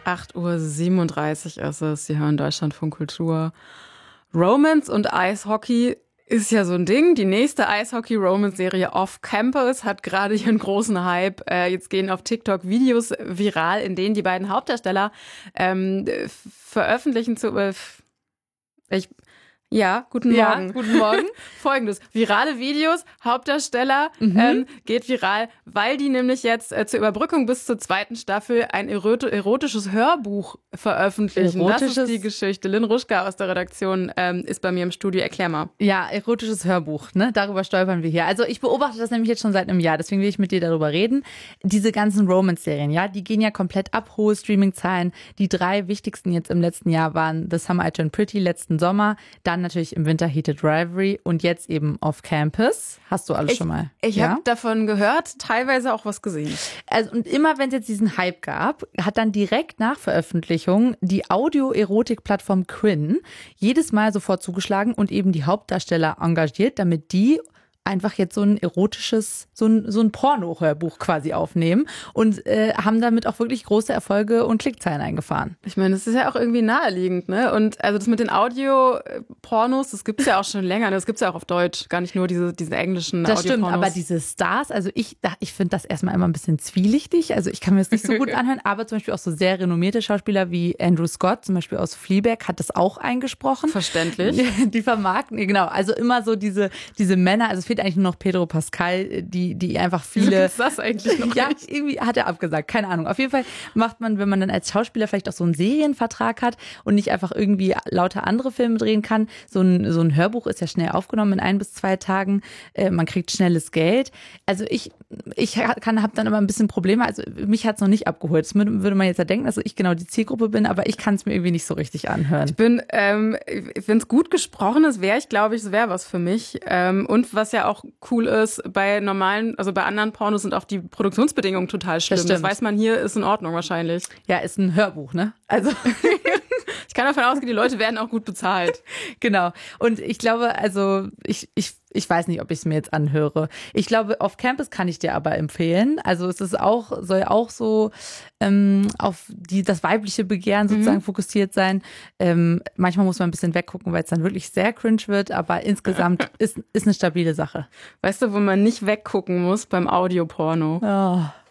8:37 Uhr ist es. Sie hören Deutschlandfunk Kultur. Romance und Eishockey ist ja so ein Ding. Die nächste Eishockey-Romance-Serie Off Campus hat gerade ihren großen Hype. Jetzt gehen auf TikTok Videos viral, in denen die beiden Hauptdarsteller veröffentlichen guten Morgen. Ja, guten Morgen. Folgendes: virale Videos, Hauptdarsteller geht viral, weil die nämlich jetzt zur Überbrückung bis zur 2. Staffel ein erotisches Hörbuch veröffentlichen. Das ist die Geschichte. Lynn Ruschka aus der Redaktion ist bei mir im Studio. Erklär mal. Ja, erotisches Hörbuch, ne? Darüber stolpern wir hier. Also ich beobachte das nämlich jetzt schon seit einem Jahr, deswegen will ich mit dir darüber reden. Diese ganzen Romance-Serien, ja, die gehen ja komplett ab, hohe Streaming-Zahlen. Die 3 wichtigsten jetzt im letzten Jahr waren The Summer I Turned Pretty letzten Sommer, dann natürlich im Winter Heated Rivalry und jetzt eben Off Campus. Hast du alles schon mal? Ich habe davon gehört, teilweise auch was gesehen. Also und immer wenn es jetzt diesen Hype gab, hat dann direkt nach Veröffentlichung die Audio-Erotik-Plattform Quinn jedes Mal sofort zugeschlagen und eben die Hauptdarsteller engagiert, damit die einfach jetzt so ein erotisches, so ein Porno-Hörbuch quasi aufnehmen und haben damit auch wirklich große Erfolge und Klickzahlen eingefahren. Ich meine, das ist ja auch irgendwie naheliegend, ne? Und also das mit den Audio-Pornos, das gibt's ja auch schon länger, das gibt's ja auch auf Deutsch, gar nicht nur diese englischen Das Audio-Pornos. stimmt, aber diese Stars, also ich finde das erstmal immer ein bisschen zwielichtig, also ich kann mir das nicht so gut anhören, aber zum Beispiel auch so sehr renommierte Schauspieler wie Andrew Scott, zum Beispiel aus Fleabag, hat das auch eingesprochen. Verständlich. Die vermarkten, genau, also immer so diese Männer, also es fehlt eigentlich nur noch Pedro Pascal, die einfach viele... Ist das eigentlich noch Ja, nicht? irgendwie hat er abgesagt, keine Ahnung. Auf jeden Fall macht man, wenn man dann als Schauspieler vielleicht auch so einen Serienvertrag hat und nicht einfach irgendwie lauter andere Filme drehen kann, so ein Hörbuch ist ja schnell aufgenommen in 1 bis 2 Tagen, man kriegt schnelles Geld. Also ich habe dann immer ein bisschen Probleme, also mich hat es noch nicht abgeholt. Das würde man jetzt ja denken, dass ich genau die Zielgruppe bin, aber ich kann es mir irgendwie nicht so richtig anhören. Wenn es gut gesprochen ist, es wäre was für mich. Und was ja auch cool ist, bei anderen Pornos sind auch die Produktionsbedingungen total schlimm. Das weiß man hier, ist in Ordnung wahrscheinlich. Ja, ist ein Hörbuch, ne? Also ich kann davon ausgehen, die Leute werden auch gut bezahlt. Genau. Und ich glaube, also ich weiß nicht, ob ich es mir jetzt anhöre. Ich glaube, Off Campus kann ich dir aber empfehlen. Also es ist soll auch so auf das weibliche Begehren sozusagen fokussiert sein. Manchmal muss man ein bisschen weggucken, weil es dann wirklich sehr cringe wird, aber insgesamt ist eine stabile Sache. Weißt du, wo man nicht weggucken muss beim Audioporno? Oh.